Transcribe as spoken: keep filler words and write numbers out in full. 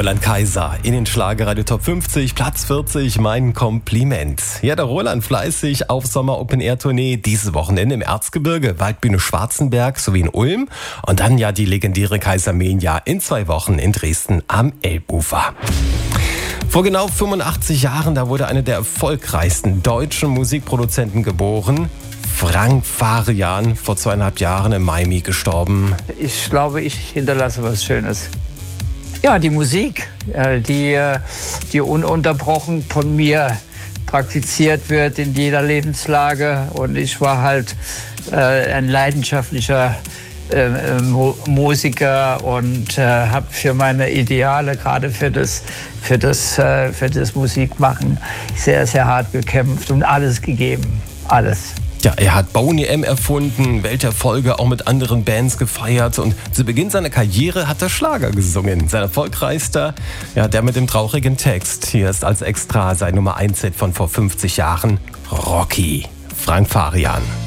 Roland Kaiser in den Schlagerradio Top fünfzig, Platz vierzig, mein Kompliment. Ja, der Roland fleißig auf Sommer-Open-Air-Tournee, dieses Wochenende im Erzgebirge, Waldbühne Schwarzenberg sowie in Ulm und dann ja die legendäre Kaisermania in zwei Wochen in Dresden am Elbufer. Vor genau fünfundachtzig Jahren, da wurde einer der erfolgreichsten deutschen Musikproduzenten geboren. Frank Farian, vor zweieinhalb Jahren in Miami gestorben. Ich glaube, ich hinterlasse was Schönes. Ja, die Musik, die, die ununterbrochen von mir praktiziert wird in jeder Lebenslage. Und ich war halt äh, ein leidenschaftlicher äh, Musiker und äh, habe für meine Ideale, gerade für das, für, das, äh, für das Musikmachen, sehr, sehr hart gekämpft und alles gegeben. Alles. Ja, er hat Boney M. erfunden, Welterfolge auch mit anderen Bands gefeiert und zu Beginn seiner Karriere hat er Schlager gesungen. Sein erfolgreichster, ja, der mit dem traurigen Text. Hier ist als Extra sein Nummer eins Hit von vor fünfzig Jahren, Rocky, Frank Farian.